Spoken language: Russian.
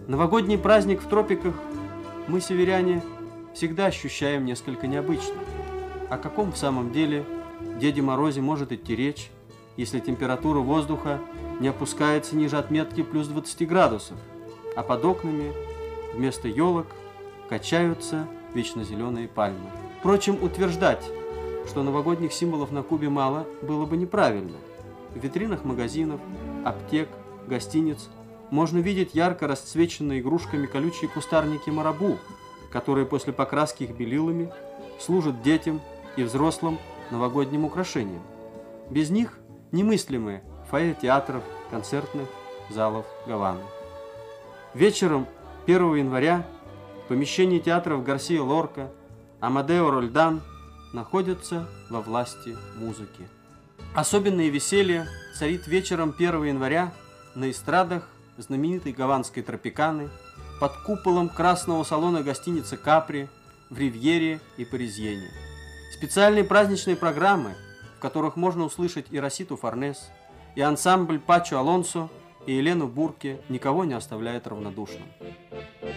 Новогодний праздник в тропиках мы, северяне, всегда ощущаем несколько необычно. О каком в самом деле Деде Морозе может идти речь, если температура воздуха не опускается ниже отметки плюс 20 градусов, а под окнами вместо елок качаются вечно зеленые пальмы? Впрочем, утверждать, что новогодних символов на Кубе мало, было бы неправильно. В витринах магазинов, аптек, гостиниц можно видеть ярко расцвеченные игрушками колючие кустарники марабу, которые после покраски их белилами служат детям и взрослым новогодним украшением. Без них немыслимы фойе театров, концертных залов Гаваны. Вечером 1 января в помещении театров Гарсия Лорка, Амадео Рольдан находятся во власти музыки. Особенное веселье царит вечером 1 января на эстрадах знаменитой гаванской Тропиканы, под куполом красного салона гостиницы «Капри», в Ривьере и Паризьене. Специальные праздничные программы, в которых можно услышать и Роситу Форнес, и ансамбль Пачо Алонсо, и Елену Бурке, никого не оставляют равнодушным.